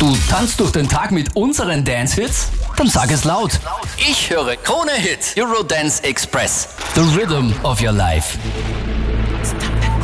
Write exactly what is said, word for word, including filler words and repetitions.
Du tanzt durch den Tag mit unseren Dance-Hits? Dann sag es laut. Ich höre Krone Hit, Eurodance Express. The rhythm of your life.